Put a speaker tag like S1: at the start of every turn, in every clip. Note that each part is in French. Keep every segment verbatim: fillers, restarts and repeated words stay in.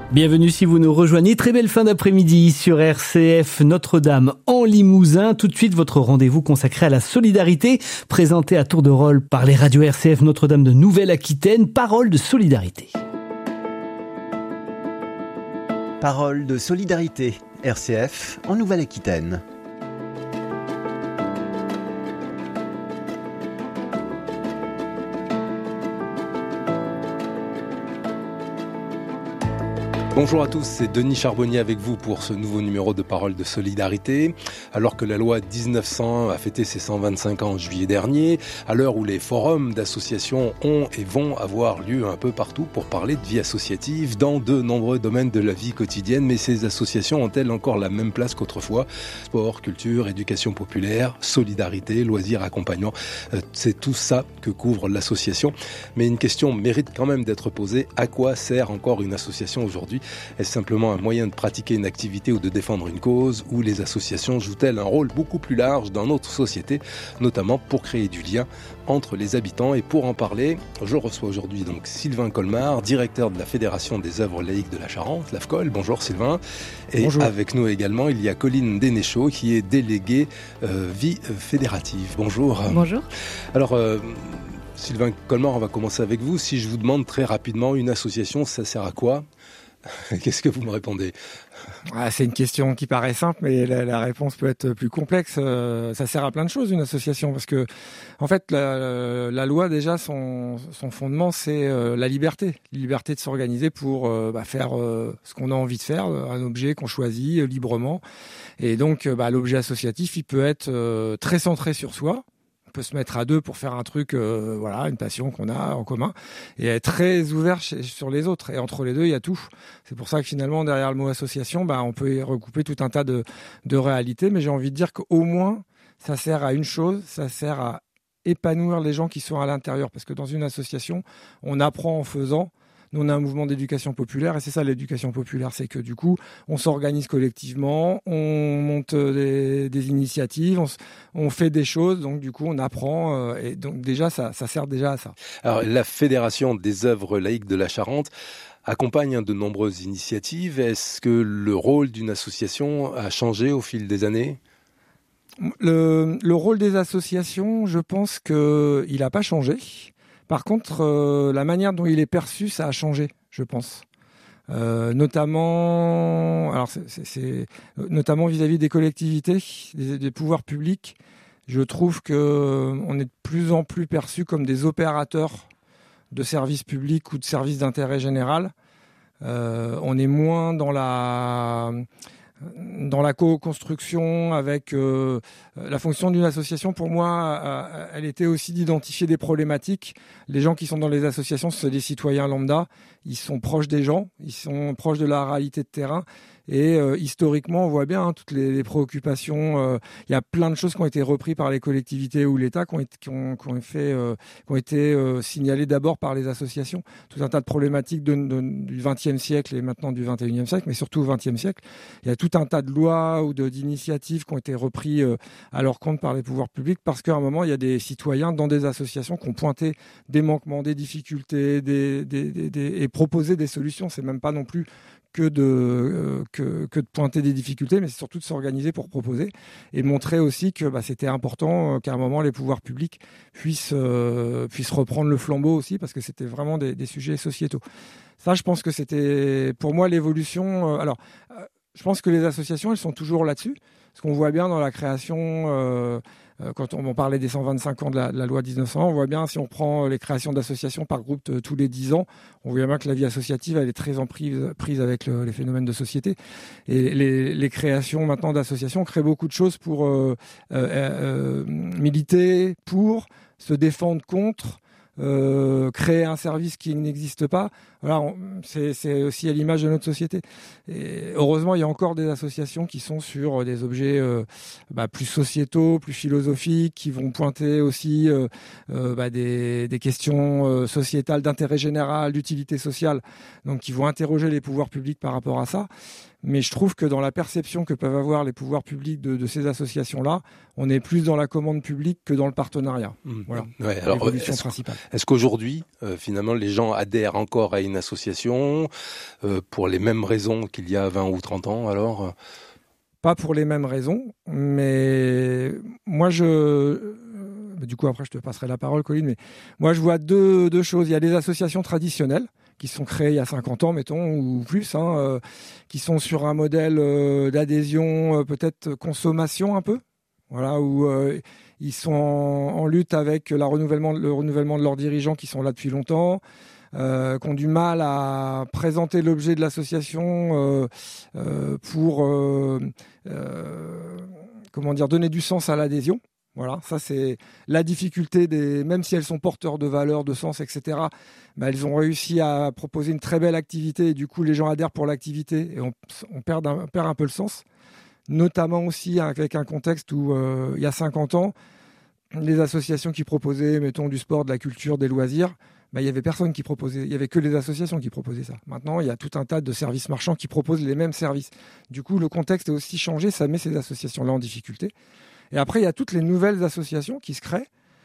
S1: Bienvenue si vous nous rejoignez. Très belle fin d'après-midi sur R C F Notre-Dame en Limousin. Tout de suite, votre rendez-vous consacré à la solidarité, présenté à tour de rôle par les radios R C F Notre-Dame de Nouvelle-Aquitaine. Parole de solidarité.
S2: Parole de solidarité, R C F en Nouvelle-Aquitaine.
S3: Bonjour à tous, c'est Denis Charbonnier avec vous pour ce nouveau numéro de Parole de solidarité. Alors que la loi dix-neuf cent a fêté ses cent vingt-cinq ans en juillet dernier, à l'heure où les forums d'associations ont et vont avoir lieu un peu partout pour parler de vie associative dans de nombreux domaines de la vie quotidienne, mais ces associations ont-elles encore la même place qu'autrefois ? Sport, culture, éducation populaire, solidarité, loisirs, accompagnement, c'est tout ça que couvre l'association. Mais une question mérite quand même d'être posée, à quoi sert encore une association aujourd'hui ? Est-ce simplement un moyen de pratiquer une activité ou de défendre une cause, ou les associations jouent-elles un rôle beaucoup plus large dans notre société, notamment pour créer du lien entre les habitants? Et pour en parler, je reçois aujourd'hui donc Sylvain Colmar, directeur de la Fédération des œuvres laïques de la Charente, l'A F C O L. Bonjour Sylvain. Et Bonjour. Avec nous également, il y a Colline Dénéchaud qui est déléguée euh, vie fédérative. Bonjour.
S4: Bonjour.
S3: Alors, euh, Sylvain Colmar, on va commencer avec vous. Si je vous demande très rapidement, une association, ça sert à quoi ? Qu'est-ce que vous me répondez ?
S5: Ah, c'est une question qui paraît simple, mais la, la réponse peut être plus complexe. Euh, ça sert à plein de choses, une association, parce que, en fait, la, la loi, déjà, son, son fondement, c'est euh, la liberté. La liberté de s'organiser pour euh, bah, faire euh, ce qu'on a envie de faire, un objet qu'on choisit euh, librement. Et donc, euh, bah, l'objet associatif, il peut être euh, très centré sur soi. On peut se mettre à deux pour faire un truc, euh, voilà, une passion qu'on a en commun, et être très ouvert chez, sur les autres. Et entre les deux, il y a tout. C'est pour ça que finalement, derrière le mot association, bah, on peut y recouper tout un tas de, de réalités. Mais j'ai envie de dire qu'au moins, ça sert à une chose, ça sert à épanouir les gens qui sont à l'intérieur. Parce que dans une association, on apprend en faisant. Nous, on a un mouvement d'éducation populaire, et c'est ça l'éducation populaire, c'est que du coup, on s'organise collectivement, on monte des, des initiatives, on, on fait des choses, donc du coup, on apprend, euh, et donc déjà, ça, ça sert déjà à ça.
S3: Alors, la Fédération des œuvres laïques de la Charente accompagne de nombreuses initiatives. Est-ce que le rôle d'une association a changé au fil des années ?
S5: Le, le rôle des associations, je pense qu'il n'a pas changé. Par contre, euh, la manière dont il est perçu, ça a changé, je pense. Euh, notamment, alors c'est, c'est, c'est, notamment vis-à-vis des collectivités, des, des pouvoirs publics. Je trouve que on est de plus en plus perçus comme des opérateurs de services publics ou de services d'intérêt général. Euh, on est moins dans la dans la co-construction avec euh, la fonction d'une association. Pour moi, euh, elle était aussi d'identifier des problématiques. Les gens qui sont dans les associations, c'est des citoyens lambda. Ils sont proches des gens, ils sont proches de la réalité de terrain. Et euh, historiquement, on voit bien hein, toutes les, les préoccupations. Euh, il y a plein de choses qui ont été reprises par les collectivités ou l'État, qui ont été, qui ont, qui ont fait, euh, qui ont été euh, signalées d'abord par les associations. Tout un tas de problématiques de, de, du vingtième siècle et maintenant du vingt et unième siècle, mais surtout au vingtième siècle. Il y a tout un tas de lois ou de, d'initiatives qui ont été reprises euh, à leur compte par les pouvoirs publics, parce qu'à un moment, il y a des citoyens dans des associations qui ont pointé des manquements, des difficultés, des, des, des, des, et proposé des solutions. C'est même pas non plus que de, euh, que, que de pointer des difficultés, mais c'est surtout de s'organiser pour proposer et montrer aussi que bah, c'était important euh, qu'à un moment les pouvoirs publics puissent, euh, puissent reprendre le flambeau aussi, parce que c'était vraiment des, des sujets sociétaux. Ça, je pense que c'était pour moi l'évolution. Euh, alors, euh, je pense que les associations, elles sont toujours là-dessus, parce qu'on voit bien dans la création... Euh, Quand on parlait des cent vingt-cinq ans de la, de la loi dix-neuf cent un, on voit bien, si on prend les créations d'associations par groupe de, tous les dix ans, on voit bien que la vie associative, elle est très en prise, prise avec le, les phénomènes de société. Et les, les créations maintenant d'associations créent beaucoup de choses pour euh, euh, euh, militer, pour se défendre contre, Euh, créer un service qui n'existe pas. Voilà, on, c'est, c'est aussi à l'image de notre société. Et heureusement, il y a encore des associations qui sont sur des objets euh, bah, plus sociétaux, plus philosophiques, qui vont pointer aussi euh, euh, bah, des, des questions euh, sociétales d'intérêt général, d'utilité sociale, donc qui vont interroger les pouvoirs publics par rapport à ça. Mais je trouve que dans la perception que peuvent avoir les pouvoirs publics de, de ces associations-là, on est plus dans la commande publique que dans le partenariat.
S3: Mmh.
S5: Voilà.
S3: Ouais, alors,
S5: l'évolution
S3: est-ce,
S5: principale.
S3: Est-ce qu'aujourd'hui, euh, finalement, les gens adhèrent encore à une association euh, pour les mêmes raisons qu'il y a vingt ou trente ans, alors?
S5: Pas pour les mêmes raisons, mais moi, je... Du coup, après, je te passerai la parole, Colline, mais moi, je vois deux, deux choses. Il y a des associations traditionnelles qui sont créées il y a cinquante ans, mettons, ou plus, hein, euh, qui sont sur un modèle euh, d'adhésion, euh, peut-être consommation un peu, voilà, où euh, ils sont en, en lutte avec la renouvellement, le renouvellement de leurs dirigeants qui sont là depuis longtemps, euh, qui ont du mal à présenter l'objet de l'association euh, euh, pour euh, euh, comment dire, donner du sens à l'adhésion. Voilà, ça c'est la difficulté des, même si elles sont porteurs de valeurs, de sens, et cetera. Bah, elles ont réussi à proposer une très belle activité et du coup les gens adhèrent pour l'activité et on, on perd, un, perd un peu le sens. Notamment aussi avec un contexte où euh, il y a cinquante ans, les associations qui proposaient, mettons, du sport, de la culture, des loisirs, bah, il y avait personne qui proposait, il y avait que les associations qui proposaient ça. Maintenant, il y a tout un tas de services marchands qui proposent les mêmes services. Du coup, le contexte est aussi changé, ça met ces associations-là en difficulté. Et après, il y a toutes les nouvelles associations qui se créent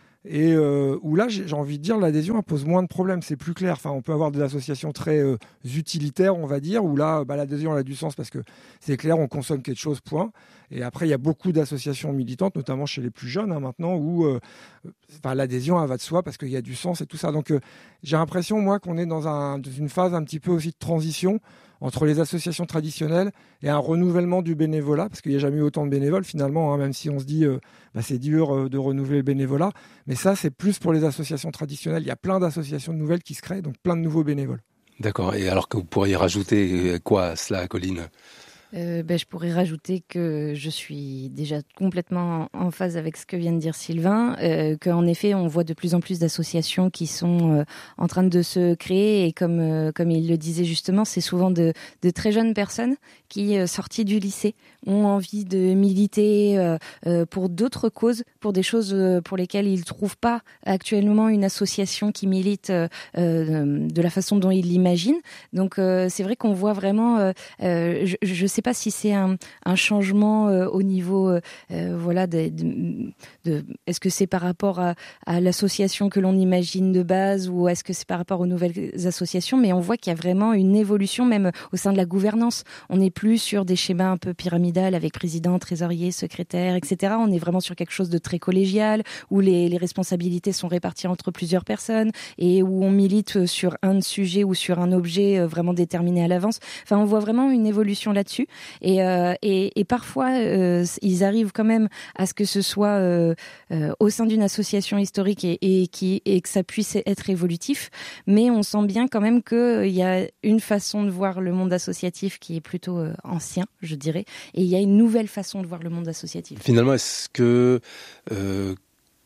S5: et euh, où là, j'ai envie de dire, l'adhésion pose moins de problèmes, c'est plus clair. Enfin, on peut avoir des associations très euh, utilitaires, on va dire, où là, bah, l'adhésion elle a du sens parce que c'est clair, on consomme quelque chose, point. Et après, il y a beaucoup d'associations militantes, notamment chez les plus jeunes hein, maintenant, où euh, enfin, l'adhésion elle va de soi parce qu'il y a du sens et tout ça. Donc, euh, j'ai l'impression, moi, qu'on est dans, un, dans une phase un petit peu aussi de transition entre les associations traditionnelles et un renouvellement du bénévolat, parce qu'il n'y a jamais eu autant de bénévoles finalement, hein, même si on se dit euh, bah, c'est dur euh, de renouveler le bénévolat. Mais ça, c'est plus pour les associations traditionnelles. Il y a plein d'associations nouvelles qui se créent, donc plein de nouveaux bénévoles.
S3: D'accord. Et alors que vous pourriez rajouter quoi à cela, Colline ?
S4: Euh, ben, je pourrais rajouter que je suis déjà complètement en phase avec ce que vient de dire Sylvain, euh, qu'en effet, on voit de plus en plus d'associations qui sont euh, en train de se créer et comme, euh, comme il le disait justement, c'est souvent de, de très jeunes personnes qui, euh, sorties du lycée, ont envie de militer euh, euh, pour d'autres causes, pour des choses euh, pour lesquelles ils ne trouvent pas actuellement une association qui milite euh, euh, de la façon dont ils l'imaginent. Donc euh, c'est vrai qu'on voit vraiment, euh, euh, je ne sais pas si c'est un, un changement euh, au niveau, euh, voilà, de, de, de, est-ce que c'est par rapport à, à l'association que l'on imagine de base ou est-ce que c'est par rapport aux nouvelles associations, mais on voit qu'il y a vraiment une évolution même au sein de la gouvernance. On n'est plus sur des schémas un peu pyramidal avec président, trésorier, secrétaire, et cetera. On est vraiment sur quelque chose de très collégial où les, les responsabilités sont réparties entre plusieurs personnes et où on milite sur un sujet ou sur un objet vraiment déterminé à l'avance. Enfin, on voit vraiment une évolution là-dessus. Et, euh, et, et parfois, euh, ils arrivent quand même à ce que ce soit euh, euh, au sein d'une association historique et, et, qui, et que ça puisse être évolutif. Mais on sent bien quand même qu'il y a une façon de voir le monde associatif qui est plutôt euh, ancien, je dirais. Et il y a une nouvelle façon de voir le monde associatif.
S3: Finalement, est-ce que euh,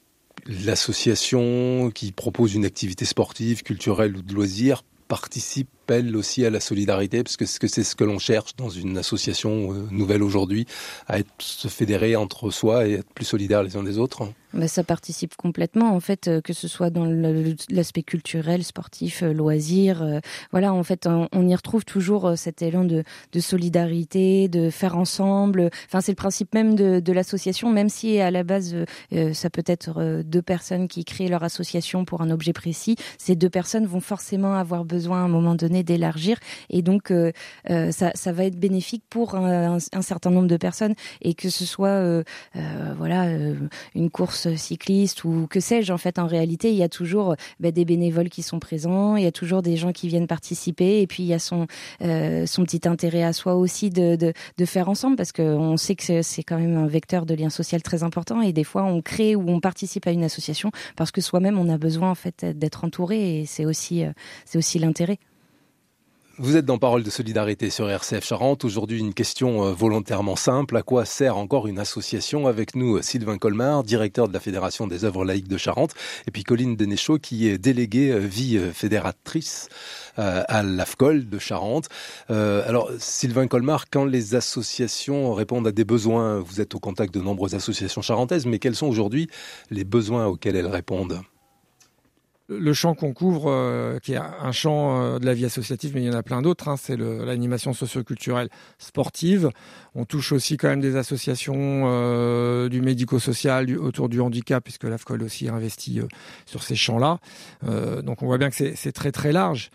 S3: l'association qui propose une activité sportive, culturelle ou de loisirs participe elle aussi à la solidarité, parce que c'est ce que l'on cherche dans une association euh, nouvelle aujourd'hui, à être, se fédérer entre soi et être plus solidaires les uns des autres.
S4: Ben, ça participe complètement, en fait, euh, que ce soit dans le, l'aspect culturel, sportif, euh, loisir. Euh, voilà, en fait, on, on y retrouve toujours euh, cet élan de, de solidarité, de faire ensemble. Enfin, c'est le principe même de, de l'association, même si à la base, euh, ça peut être euh, deux personnes qui créent leur association pour un objet précis. Ces deux personnes vont forcément avoir besoin à un moment donné d'élargir et donc euh, euh, ça, ça va être bénéfique pour un, un, un certain nombre de personnes et que ce soit euh, euh, voilà euh, une course cycliste ou que sais-je, en fait en réalité il y a toujours bah, des bénévoles qui sont présents, il y a toujours des gens qui viennent participer et puis il y a son, euh, son petit intérêt à soi aussi de, de, de faire ensemble parce qu'on sait que c'est, c'est quand même un vecteur de lien social très important et des fois on crée ou on participe à une association parce que soi-même on a besoin en fait d'être entouré et c'est aussi, euh, c'est aussi l'intérêt.
S3: Vous êtes dans Parole de solidarité sur R C F Charente. Aujourd'hui, une question volontairement simple. À quoi sert encore une association ? Avec nous, Sylvain Colmar, directeur de la Fédération des œuvres laïques de Charente, et puis Colline Denéchaud, qui est déléguée vie fédératrice à l'A F C O L de Charente. Euh, alors, Sylvain Colmar, quand les associations répondent à des besoins, vous êtes au contact de nombreuses associations charentaises, mais quels sont aujourd'hui les besoins auxquels elles répondent ?
S5: Le champ qu'on couvre, euh, qui est un champ euh, de la vie associative, mais il y en a plein d'autres, hein, c'est le, l'animation socio-culturelle sportive. On touche aussi quand même des associations euh, du médico-social du, autour du handicap, puisque l'A F C O L aussi investit euh, sur ces champs-là. Euh, donc on voit bien que c'est, c'est très très large.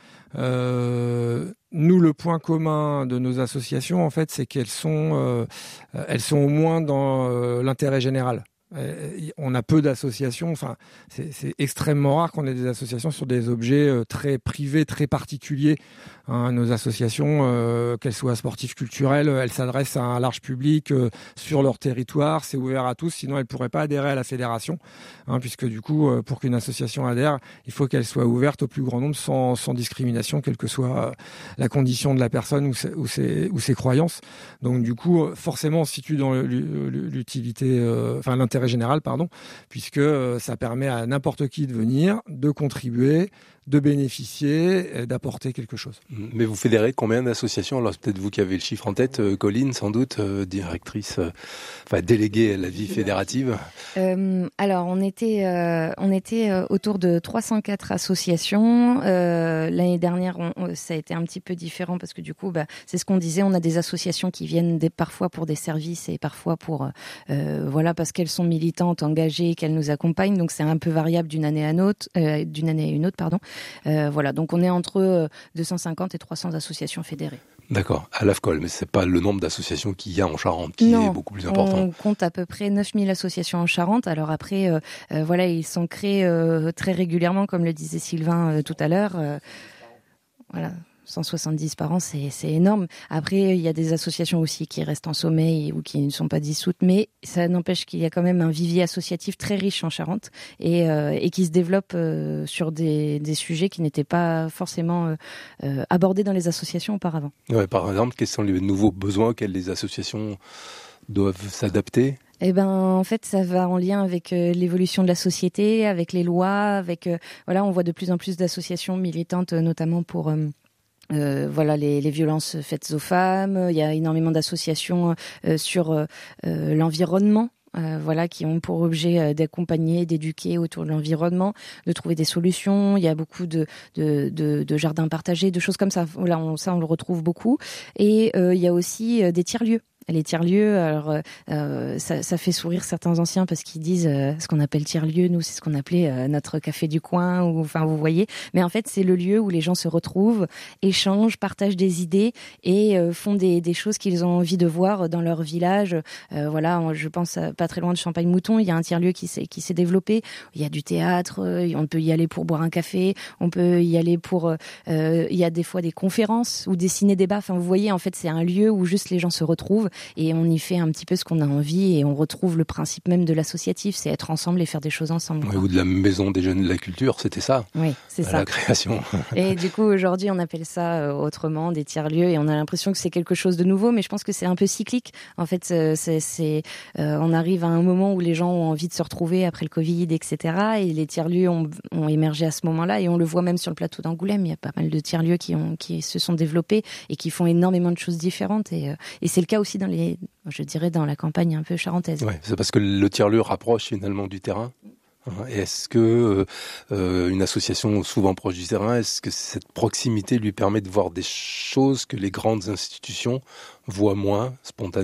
S5: Euh, nous, le point commun de nos associations, en fait, c'est qu'elles sont, euh, elles sont au moins dans euh, l'intérêt général. On a peu d'associations, enfin, c'est, c'est extrêmement rare qu'on ait des associations sur des objets euh, très privés, très particuliers. Hein, nos associations, euh, qu'elles soient sportives, culturelles, elles s'adressent à un large public euh, sur leur territoire, c'est ouvert à tous, sinon elles ne pourraient pas adhérer à la fédération, hein, puisque du coup, euh, pour qu'une association adhère, il faut qu'elle soit ouverte au plus grand nombre sans, sans discrimination, quelle que soit euh, la condition de la personne ou ses, ou ses, ou ses croyances. Donc du coup, forcément, on se situe dans l'utilité, euh, enfin l'intérêt général, pardon, puisque euh, ça permet à n'importe qui de venir, de contribuer, de bénéficier, d'apporter quelque chose.
S3: Mais vous fédérez combien d'associations ? Alors, c'est peut-être vous qui avez le chiffre en tête, euh, Colline, sans doute, euh, directrice, euh, enfin déléguée à la vie fédérative.
S4: Euh, alors, on était, euh, on était euh, autour de trois cent quatre associations. Euh, l'année dernière, on, on, ça a été un petit peu différent parce que du coup, bah, c'est ce qu'on disait, on a des associations qui viennent des, parfois pour des services et parfois pour, euh, voilà, parce qu'elles sont militantes, engagées, qu'elles nous accompagnent. Donc, c'est un peu variable d'une année à une autre, euh, d'une année à une autre, pardon. Euh, voilà, donc on est entre deux cent cinquante et trois cents associations fédérées.
S3: D'accord, à l'A F C O L, mais c'est pas le nombre d'associations qu'il y a en Charente qui
S4: non,
S3: est beaucoup plus important.
S4: On compte à peu près neuf mille associations en Charente. Alors après, euh, euh, voilà, ils sont créés euh, très régulièrement, comme le disait Sylvain euh, tout à l'heure. Euh, voilà. cent soixante-dix par an, c'est, c'est énorme. Après, il y a des associations aussi qui restent en sommeil ou qui ne sont pas dissoutes, mais ça n'empêche qu'il y a quand même un vivier associatif très riche en Charente et, euh, et qui se développe euh, sur des, des sujets qui n'étaient pas forcément euh, euh, abordés dans les associations auparavant.
S3: Ouais, par exemple, quels sont les nouveaux besoins auxquels les associations doivent s'adapter ?
S4: Eh ben, en fait, ça va en lien avec euh, l'évolution de la société, avec les lois, avec euh, voilà, on voit de plus en plus d'associations militantes, notamment pour euh, Euh, voilà les, les violences faites aux femmes. Il y a énormément d'associations euh, sur euh, l'environnement. Euh, voilà, qui ont pour objet euh, d'accompagner, d'éduquer autour de l'environnement, de trouver des solutions. Il y a beaucoup de, de, de, de jardins partagés, de choses comme ça. Voilà, on, ça, on le retrouve beaucoup. Et euh, il y a aussi euh, des tiers-lieux. Les tiers-lieux, alors euh, ça, ça fait sourire certains anciens parce qu'ils disent euh, ce qu'on appelle tiers-lieu, nous c'est ce qu'on appelait euh, notre café du coin, ou enfin vous voyez. Mais en fait c'est le lieu où les gens se retrouvent, échangent, partagent des idées et euh, font des, des choses qu'ils ont envie de voir dans leur village. Euh, voilà, je pense à, pas très loin de Champagne-Mouton, il y a un tiers-lieu qui s'est qui s'est développé. Il y a du théâtre, euh, on peut y aller pour boire un café, on peut y aller pour, euh, il y a des fois des conférences ou des ciné-débats. Enfin vous voyez, en fait c'est un lieu où juste les gens se retrouvent. Et on y fait un petit peu ce qu'on a envie et on retrouve le principe même de l'associatif, c'est être ensemble et faire des choses ensemble.
S3: Oui, ou de la maison des jeunes de la culture, c'était ça.
S4: Oui, c'est ça.
S3: La création.
S4: Et du coup, aujourd'hui, on appelle ça autrement des tiers-lieux et on a l'impression que c'est quelque chose de nouveau, mais je pense que c'est un peu cyclique. En fait, c'est, c'est, euh, on arrive à un moment où les gens ont envie de se retrouver après le Covid, et cetera. Et les tiers-lieux ont, ont émergé à ce moment-là et on le voit même sur le plateau d'Angoulême. Il y a pas mal de tiers-lieux qui, ont, qui se sont développés et qui font énormément de choses différentes. Et, et c'est le cas aussi dans les, je dirais, dans la campagne un peu charentaise.
S3: Ouais, c'est parce que le tiers-lieu rapproche finalement du terrain. Et est-ce que euh, une association souvent proche du terrain, est-ce que cette proximité lui permet de voir des choses que les grandes institutions voient moins spontanément ?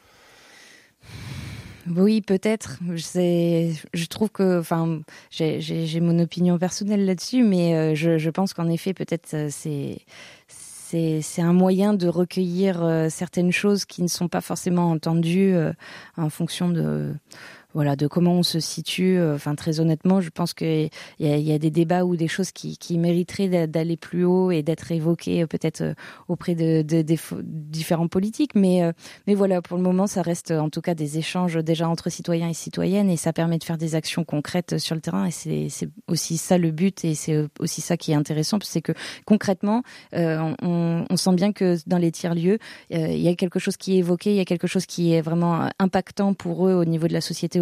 S4: Oui, peut-être. C'est, je trouve que, enfin, j'ai, j'ai, j'ai mon opinion personnelle là-dessus, mais euh, je, je pense qu'en effet, peut-être, euh, c'est C'est, c'est un moyen de recueillir euh, certaines choses qui ne sont pas forcément entendues euh, en fonction de, voilà, de comment on se situe. Enfin, très honnêtement, je pense qu'il y a, il y a des débats ou des choses qui, qui mériteraient d'aller plus haut et d'être évoquées peut-être auprès de, de, de, de différents politiques. Mais, mais voilà, pour le moment, ça reste en tout cas des échanges déjà entre citoyens et citoyennes et ça permet de faire des actions concrètes sur le terrain. Et c'est, c'est aussi ça le but et c'est aussi ça qui est intéressant, c'est que concrètement, euh, on, on sent bien que dans les tiers-lieux, euh, il y a quelque chose qui est évoqué, il y a quelque chose qui est vraiment impactant pour eux au niveau de la société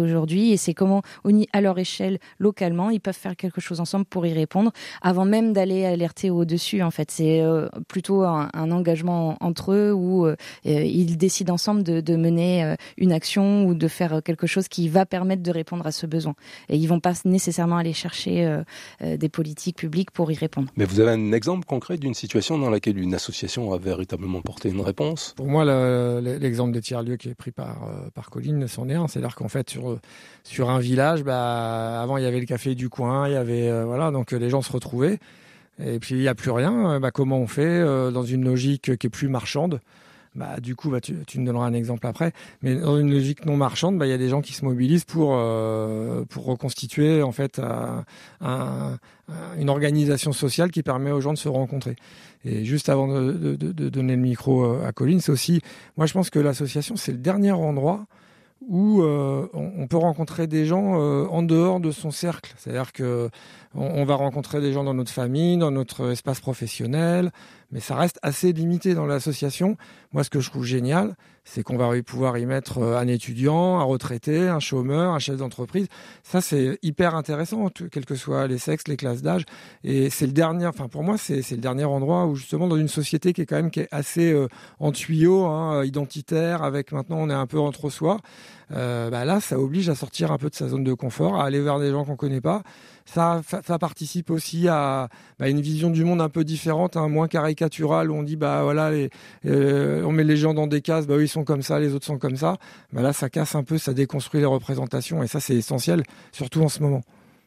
S4: aujourd'hui, et c'est comment, à leur échelle, localement, ils peuvent faire quelque chose ensemble pour y répondre, avant même d'aller alerter au-dessus, en fait. C'est euh, plutôt un, un engagement entre eux où euh, ils décident ensemble de, de mener euh, une action ou de faire quelque chose qui va permettre de répondre à ce besoin. Et ils vont pas nécessairement aller chercher euh, euh, des politiques publiques pour y répondre.
S3: Mais vous avez un exemple concret d'une situation dans laquelle une association a véritablement porté une réponse ?
S5: Pour moi, le, l'exemple des tiers-lieux qui est pris par, euh, par Colline, c'en est un. C'est-à-dire qu'en fait, sur, sur un village, bah, avant, il y avait le café du coin, il y avait, euh, voilà, donc les gens se retrouvaient. Et puis, il n'y a plus rien. Bah, comment on fait euh, dans une logique qui est plus marchande ? Bah, du coup, bah, tu, tu me donneras un exemple après. Mais dans une logique non marchande, bah, il y a des gens qui se mobilisent pour, euh, pour reconstituer en fait un, un, une organisation sociale qui permet aux gens de se rencontrer. Et juste avant de, de, de donner le micro à Colline, c'est aussi, moi je pense que l'association, c'est le dernier endroit où euh, on, on peut rencontrer des gens euh, en dehors de son cercle. C'est-à-dire que on, on va rencontrer des gens dans notre famille, dans notre espace professionnel, mais ça reste assez limité dans l'association. Moi, ce que je trouve génial, c'est qu'on va pouvoir y mettre un étudiant, un retraité, un chômeur, un chef d'entreprise. Ça, c'est hyper intéressant, quels que soient les sexes, les classes d'âge. Et c'est le dernier, enfin pour moi, c'est, c'est le dernier endroit où justement dans une société qui est quand même qui est assez euh, en tuyau, hein, identitaire, avec maintenant on est un peu entre soi. Euh, bah là, ça oblige à sortir un peu de sa zone de confort, à aller vers des gens qu'on connaît pas. Ça, ça, ça participe aussi à bah, une vision du monde un peu différente, hein, moins caricaturale, où on dit bah voilà, les, euh, on met les gens dans des cases, bah eux ils sont comme ça, les autres sont comme ça. Bah là, ça casse un peu, ça déconstruit les représentations, et ça c'est essentiel, surtout en ce moment.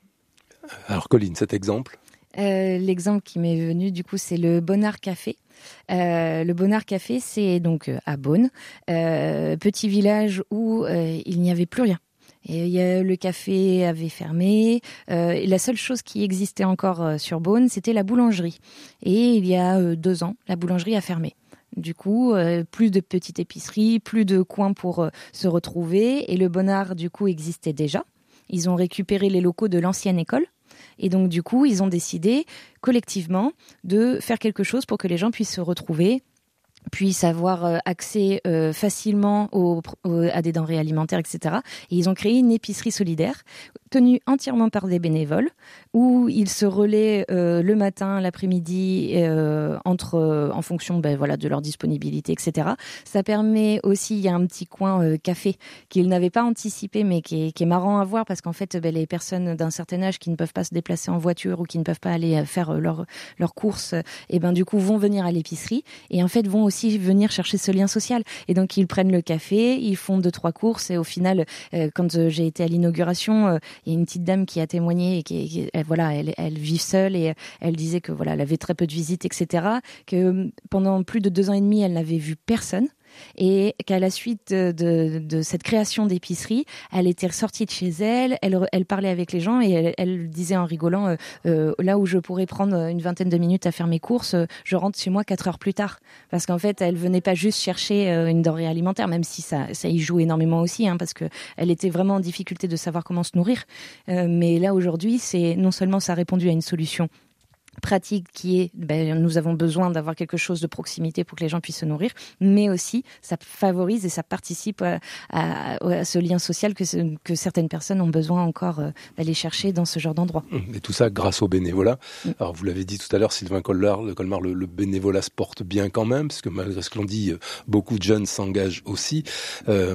S3: Alors Colline, cet exemple.
S4: Euh, l'exemple qui m'est venu, du coup, c'est le Bonnard Café. Euh, le Bonnard Café, c'est donc à Beaune, euh, petit village où euh, il n'y avait plus rien. Et il y a, le café avait fermé. Euh, et la seule chose qui existait encore euh, sur Beaune, c'était la boulangerie. Et il y a euh, deux ans, la boulangerie a fermé. Du coup, euh, plus de petites épiceries, plus de coins pour euh, se retrouver. Et le Bonnard, du coup, existait déjà. Ils ont récupéré les locaux de l'ancienne école. Et donc, du coup, ils ont décidé collectivement de faire quelque chose pour que les gens puissent se retrouver, puissent avoir euh, accès euh, facilement au, au, à des denrées alimentaires, et cetera. Et ils ont créé une épicerie solidaire tenue entièrement par des bénévoles, où ils se relaient euh, le matin, l'après-midi, euh, entre, euh, en fonction ben, voilà, de leur disponibilité, et cetera. Ça permet aussi, il y a un petit coin euh, café qu'ils n'avaient pas anticipé, mais qui est, qui est marrant à voir, parce qu'en fait, ben, les personnes d'un certain âge qui ne peuvent pas se déplacer en voiture ou qui ne peuvent pas aller faire leurs leur courses, et ben, du coup, vont venir à l'épicerie, et en fait, vont aussi venir chercher ce lien social. Et donc, ils prennent le café, ils font deux, trois courses, et au final, euh, quand euh, j'ai été à l'inauguration, euh, il y a une petite dame qui a témoigné et qui, qui elle, voilà, elle, elle vit seule et elle disait que voilà, elle avait très peu de visites, et cetera. Que pendant plus de deux ans et demi, elle n'avait vu personne. Et qu'à la suite de, de, de cette création d'épicerie, elle était ressortie de chez elle, elle, elle parlait avec les gens et elle, elle disait en rigolant euh, euh, là où je pourrais prendre une vingtaine de minutes à faire mes courses, euh, je rentre chez moi quatre heures plus tard. Parce qu'en fait, elle venait pas juste chercher euh, une denrée alimentaire, même si ça, ça y joue énormément aussi, hein, parce que elle était vraiment en difficulté de savoir comment se nourrir. Euh, mais là, aujourd'hui, c'est non seulement ça a répondu à une solution pratique qui est, ben, nous avons besoin d'avoir quelque chose de proximité pour que les gens puissent se nourrir, mais aussi ça favorise et ça participe à, à, à ce lien social que, que certaines personnes ont besoin encore euh, d'aller chercher dans ce genre d'endroit.
S3: Et tout ça grâce au bénévolat. Mmh. Alors vous l'avez dit tout à l'heure, Sylvain Colmar, le, Colmar, le, le bénévolat se porte bien quand même, parce que malgré ce que l'on dit, beaucoup de jeunes s'engagent aussi. Euh,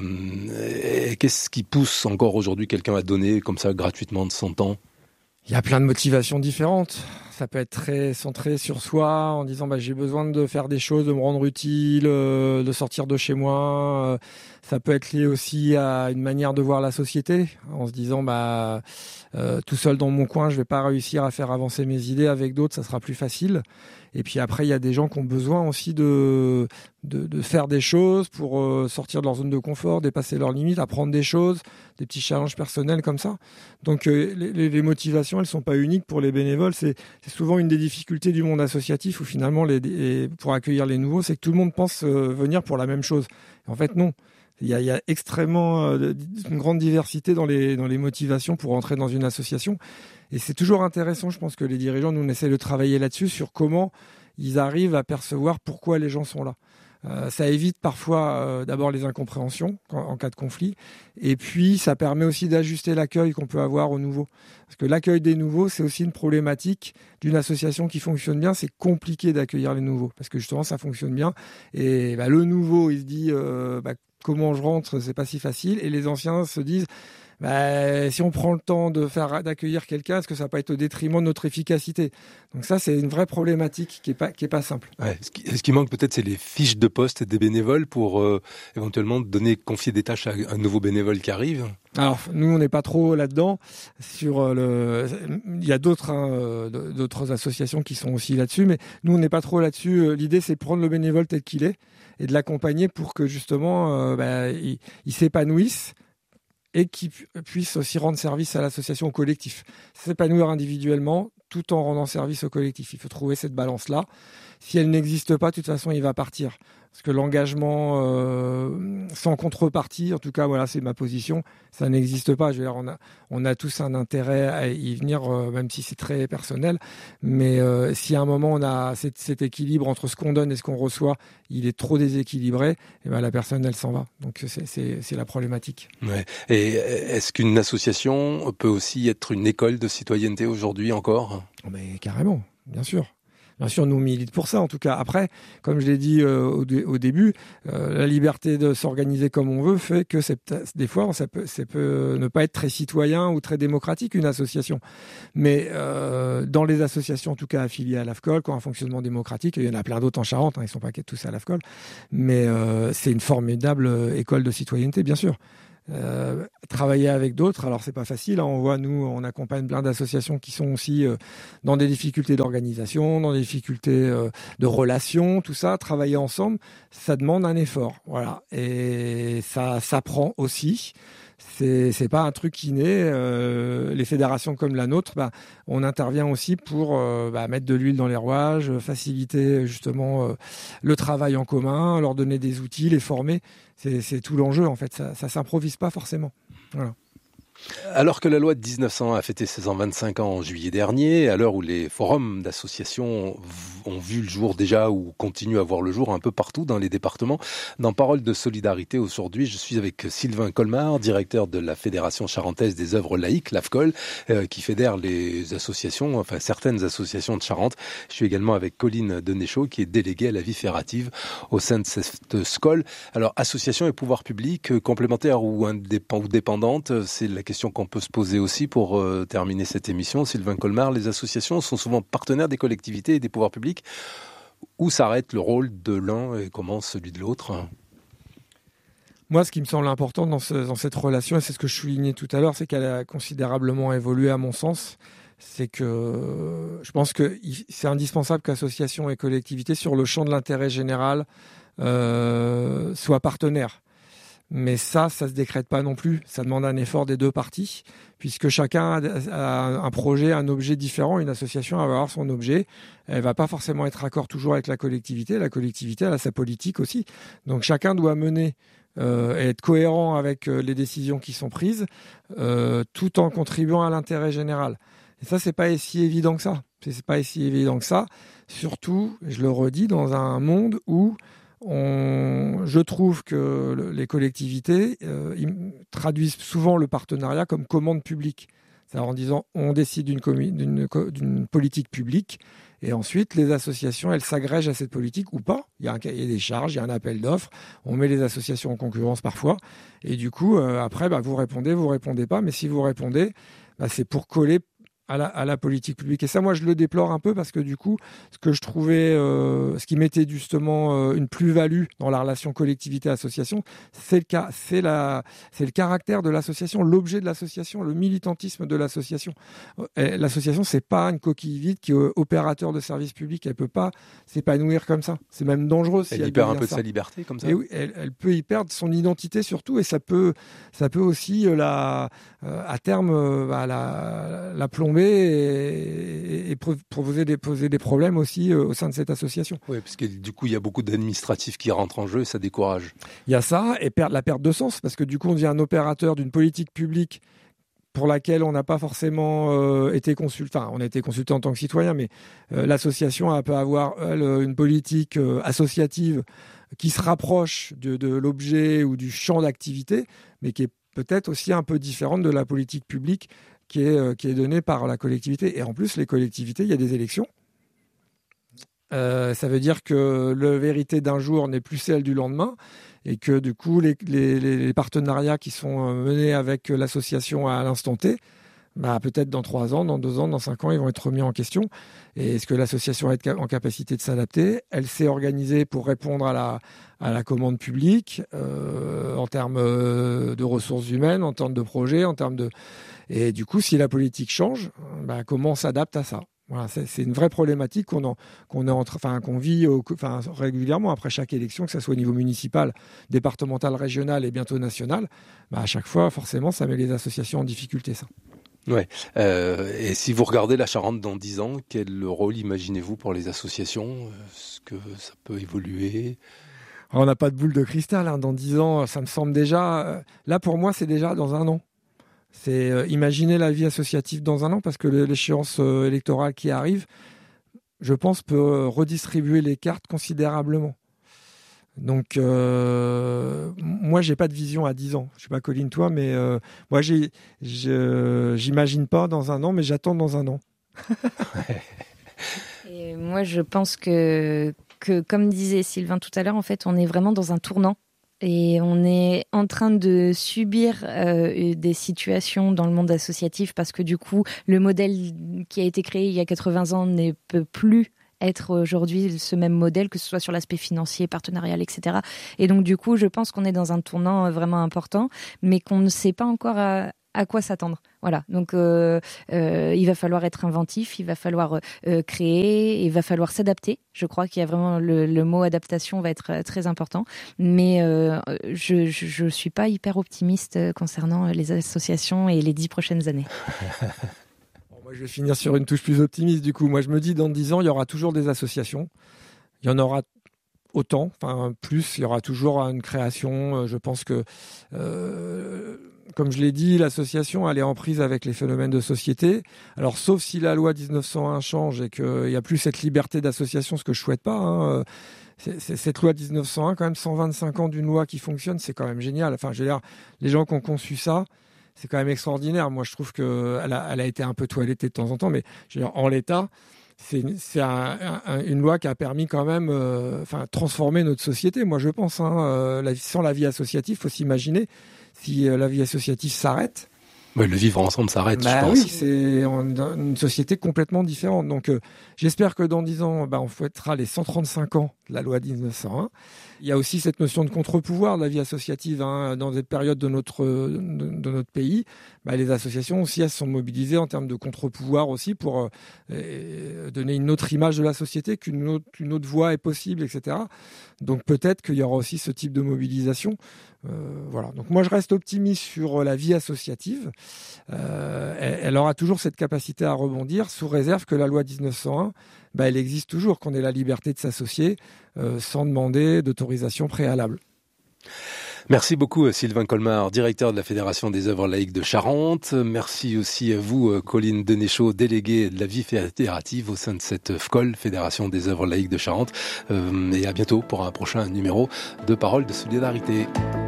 S3: et qu'est-ce qui pousse encore aujourd'hui quelqu'un à donner comme ça gratuitement de son temps ?
S5: Il y a plein de motivations différentes. Ça peut être très centré sur soi, en disant bah, j'ai besoin de faire des choses, de me rendre utile, euh, de sortir de chez moi. Euh, ça peut être lié aussi à une manière de voir la société, en se disant bah euh, tout seul dans mon coin, je vais pas réussir à faire avancer mes idées. Avec d'autres, ça sera plus facile. Et puis après, il y a des gens qui ont besoin aussi de de, de faire des choses pour euh, sortir de leur zone de confort, dépasser leurs limites, apprendre des choses, des petits challenges personnels comme ça. Donc euh, les, les motivations, elles sont pas uniques pour les bénévoles. C'est, c'est souvent une des difficultés du monde associatif où finalement, les, les, pour accueillir les nouveaux, c'est que tout le monde pense euh, venir pour la même chose. Et en fait, non. Il y a, il y a extrêmement euh, une grande diversité dans les, dans les motivations pour entrer dans une association. Et c'est toujours intéressant, je pense que les dirigeants, nous, on essaie de travailler là-dessus, sur comment ils arrivent à percevoir pourquoi les gens sont là. Euh, ça évite parfois euh, d'abord les incompréhensions en, en cas de conflit, et puis ça permet aussi d'ajuster l'accueil qu'on peut avoir aux nouveaux. Parce que l'accueil des nouveaux, c'est aussi une problématique d'une association qui fonctionne bien. C'est compliqué d'accueillir les nouveaux parce que justement ça fonctionne bien. Et bah, le nouveau, il se dit euh, bah, comment je rentre, c'est pas si facile. Et les anciens se disent bah, si on prend le temps de faire d'accueillir quelqu'un, est-ce que ça va pas être au détriment de notre efficacité? Donc ça, c'est une vraie problématique qui est pas qui est pas simple.
S3: Ouais, ce, qui, ce qui manque peut-être, c'est les fiches de poste des bénévoles pour euh, éventuellement donner confier des tâches à un nouveau bénévole qui arrive.
S5: Alors nous, on n'est pas trop là-dedans. Sur le, il y a d'autres hein, d'autres associations qui sont aussi là-dessus, mais nous, on n'est pas trop là-dessus. L'idée, c'est de prendre le bénévole tel qu'il est et de l'accompagner pour que justement, euh, bah, il, il s'épanouisse et qui puisse aussi rendre service à l'association, au collectif. S'épanouir individuellement tout en rendant service au collectif. Il faut trouver cette balance-là. Si elle n'existe pas, de toute façon, il va partir. Parce que l'engagement euh, sans contrepartie, en tout cas, voilà, c'est ma position, ça n'existe pas. Je veux dire, on a, on a tous un intérêt à y venir, euh, même si c'est très personnel. Mais euh, si à un moment, on a cet, cet équilibre entre ce qu'on donne et ce qu'on reçoit, il est trop déséquilibré, et ben, la personne, elle s'en va. Donc, c'est, c'est, c'est la problématique.
S3: Ouais. Et est-ce qu'une association peut aussi être une école de citoyenneté aujourd'hui encore ?
S5: Mais carrément, bien sûr. Bien sûr, nous militons pour ça, en tout cas. Après, comme je l'ai dit euh, au, dé- au début, euh, la liberté de s'organiser comme on veut fait que c'est, des fois, ça peut, ça peut ne pas être très citoyen ou très démocratique, une association. Mais euh, dans les associations, en tout cas affiliées à l'A F C O L, qui ont un fonctionnement démocratique, il y en a plein d'autres en Charente, hein, ils ne sont pas tous à l'A F C O L, mais euh, c'est une formidable école de citoyenneté, bien sûr. Euh, travailler avec d'autres, alors c'est pas facile, hein. On voit, nous, on accompagne plein d'associations qui sont aussi euh, dans des difficultés d'organisation, dans des difficultés euh, de relations, tout ça. Travailler ensemble, ça demande un effort, voilà, et ça s'apprend aussi. C'est c'est pas un truc inné. Euh, les fédérations comme la nôtre, bah, on intervient aussi pour euh, bah, mettre de l'huile dans les rouages, faciliter justement euh, le travail en commun, leur donner des outils, les former. C'est, c'est tout l'enjeu en fait. Ça, ça s'improvise pas forcément. Voilà.
S3: Alors que la loi de dix-neuf cents a fêté ses cent vingt-cinq ans en juillet dernier, à l'heure où les forums d'associations ont vu le jour déjà ou continuent à voir le jour un peu partout dans les départements, dans Parole de solidarité aujourd'hui, je suis avec Sylvain Colmar, directeur de la Fédération charentaise des œuvres laïques, l'A F C O L, euh, qui fédère les associations, enfin certaines associations de Charente. Je suis également avec Colline Denéchaud, qui est déléguée à la vie fédérative au sein de cette S C O L. Alors, association et pouvoir public, complémentaires ou, indép- ou dépendantes, c'est la question qu'on peut se poser aussi pour euh, terminer cette émission. Sylvain Colmar, les associations sont souvent partenaires des collectivités et des pouvoirs publics. Où s'arrête le rôle de l'un et commence celui de l'autre ?
S5: Moi, ce qui me semble important dans, ce, dans cette relation, et c'est ce que je soulignais tout à l'heure, c'est qu'elle a considérablement évolué à mon sens. C'est que je pense que c'est indispensable qu'associations et collectivités, sur le champ de l'intérêt général, euh, soient partenaires. Mais ça, ça se décrète pas non plus. Ça demande un effort des deux parties, puisque chacun a un projet, un objet différent. Une association elle va avoir son objet. Elle va pas forcément être d'accord toujours avec la collectivité. La collectivité, elle a sa politique aussi. Donc chacun doit mener euh, et être cohérent avec euh, les décisions qui sont prises, euh, tout en contribuant à l'intérêt général. Et ça, c'est pas si évident que ça. C'est pas si évident que ça. Surtout, je le redis, dans un monde où On, je trouve que le, les collectivités euh, traduisent souvent le partenariat comme commande publique. C'est-à-dire en disant on décide d'une, commu- d'une, d'une politique publique et ensuite les associations elles s'agrègent à cette politique ou pas. Il y a un cahier des charges, il y a un appel d'offres, on met les associations en concurrence parfois et du coup euh, après bah, vous répondez, vous répondez pas, mais si vous répondez, bah, c'est pour coller À la, à la politique publique. Et ça, moi, je le déplore un peu parce que du coup, ce que je trouvais, euh, ce qui mettait justement euh, une plus-value dans la relation collectivité-association, c'est le cas, c'est la, c'est le caractère de l'association, l'objet de l'association, le militantisme de l'association. Et l'association, c'est pas une coquille vide qui est opérateur de service public. Elle peut pas s'épanouir comme ça. C'est même dangereux. Si
S3: elle,
S5: elle
S3: y perd un peu
S5: ça.
S3: de sa liberté comme ça.
S5: Et oui, elle, elle peut y perdre son identité surtout, et ça peut, ça peut aussi euh, la, euh, à terme, euh, bah, la, la plomber. Et, et proposer des, poser des problèmes aussi euh, au sein de cette association.
S3: Oui, parce que du coup, il y a beaucoup d'administratifs qui rentrent en jeu et ça décourage.
S5: Il y a ça et per- la perte de sens, parce que du coup, on devient un opérateur d'une politique publique pour laquelle on n'a pas forcément euh, été consulté. Enfin, on a été consulté en tant que citoyen, mais euh, l'association elle peut avoir elle, une politique euh, associative qui se rapproche de, de l'objet ou du champ d'activité, mais qui est peut-être aussi un peu différente de la politique publique qui est, euh, qui est donnée par la collectivité. Et en plus, les collectivités, il y a des élections. Euh, ça veut dire que la vérité d'un jour n'est plus celle du lendemain et que du coup, les, les, les partenariats qui sont menés avec l'association à l'instant T, bah, peut-être dans trois ans, dans deux ans, dans cinq ans, ils vont être remis en question. Et est-ce que l'association est en capacité de s'adapter ? Elle s'est organisée pour répondre à la, à la commande publique euh, en termes de ressources humaines, en termes de projets, en termes de... Et du coup, si la politique change, bah, comment on s'adapte à ça ? Voilà, c'est, c'est une vraie problématique qu'on, en, qu'on, est en, enfin, qu'on vit au, enfin, régulièrement après chaque élection, que ce soit au niveau municipal, départemental, régional et bientôt national. Bah, à chaque fois, forcément, ça met les associations en difficulté, ça.
S3: Ouais. Euh, et si vous regardez la Charente dans dix ans, quel rôle imaginez-vous pour les associations ? Est-ce que ça peut évoluer ?
S5: On n'a pas de boule de cristal. Hein. Dans dix ans, ça me semble déjà... Là, pour moi, c'est déjà dans un an. C'est euh, imaginer la vie associative dans un an, parce que l'échéance euh, électorale qui arrive, je pense, peut euh, redistribuer les cartes considérablement. Donc, euh, moi, j'ai pas de vision à dix ans. Je sais pas, Colline, toi, mais euh, moi, j'ai, je, j'imagine pas dans un an, mais j'attends dans un an.
S4: Et moi, je pense que, que, comme disait Sylvain tout à l'heure, en fait, on est vraiment dans un tournant. Et on est en train de subir euh, des situations dans le monde associatif parce que du coup, le modèle qui a été créé il y a quatre-vingts ans ne peut plus être aujourd'hui ce même modèle, que ce soit sur l'aspect financier, partenarial, et cetera. Et donc du coup, je pense qu'on est dans un tournant vraiment important, mais qu'on ne sait pas encore à, à quoi s'attendre. Voilà, donc euh, euh, il va falloir être inventif, il va falloir euh, créer, il va falloir s'adapter. Je crois qu'il y a vraiment le, le mot adaptation va être très important, mais euh, je, je je suis pas hyper optimiste concernant les associations et les dix prochaines années.
S5: Bon, moi, je vais finir sur une touche plus optimiste du coup. Moi, je me dis dans dix ans, il y aura toujours des associations, il y en aura autant, enfin plus, il y aura toujours une création. Je pense que euh, comme je l'ai dit, l'association, elle est en prise avec les phénomènes de société. Alors, sauf si la loi dix-neuf cent un change et qu'il n'y a plus cette liberté d'association, ce que je souhaite pas. Hein. C'est, c'est, cette loi dix-neuf cent un, quand même, cent vingt-cinq ans d'une loi qui fonctionne, c'est quand même génial. Enfin, je veux dire, les gens qui ont conçu ça, c'est quand même extraordinaire. Moi, je trouve qu'elle a, elle a été un peu toilettée de temps en temps, mais je veux dire, en l'état, c'est, c'est un, un, une loi qui a permis quand même, euh, enfin, transformer notre société. Moi, je pense, hein, euh, la, sans la vie associative, faut s'imaginer. Si euh, la vie associative s'arrête,
S3: ouais, le vivre ensemble s'arrête,
S5: bah
S3: je pense.
S5: Oui, c'est une société complètement différente. Donc, euh, j'espère que dans dix ans, bah, on fêtera les cent trente-cinq ans de la loi dix-neuf cent un. Il y a aussi cette notion de contre-pouvoir de la vie associative hein, dans des périodes de notre de, de notre pays. Bah, les associations aussi, elles se sont mobilisées en termes de contre-pouvoir aussi pour euh, donner une autre image de la société, qu'une autre, une autre voie est possible, et cetera. Donc, peut-être qu'il y aura aussi ce type de mobilisation. Euh, voilà. Donc moi je reste optimiste sur la vie associative. Euh, elle, elle aura toujours cette capacité à rebondir sous réserve que la loi dix-neuf cent un, bah, elle existe toujours, qu'on ait la liberté de s'associer euh, sans demander d'autorisation préalable.
S3: Merci beaucoup Sylvain Colmar, directeur de la Fédération des œuvres laïques de Charente. Merci aussi à vous Colline Denéchaud, déléguée de la vie fédérative au sein de cette F C O L, Fédération des œuvres laïques de Charente. Euh, et à bientôt pour un prochain numéro de Paroles de solidarité.